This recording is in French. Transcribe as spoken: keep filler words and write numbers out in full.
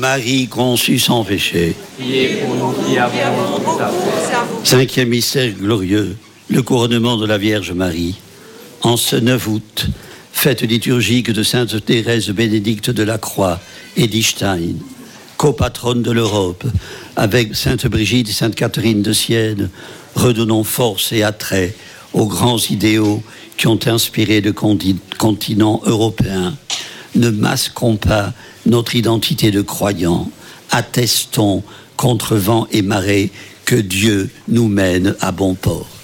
Marie conçue sans péché. Priez pour nous qui avons tout à faire. Cinquième mystère glorieux, le couronnement de la Vierge Marie. En ce neuf août, fête liturgique de Sainte Thérèse Bénédicte de la Croix et d'Istein, copatronne de l'Europe, avec Sainte Brigitte et Sainte Catherine de Sienne, redonnons force et attrait aux grands idéaux qui ont inspiré le continent européen. Ne masquons pas notre identité de croyants, attestons contre vent et marée que Dieu nous mène à bon port.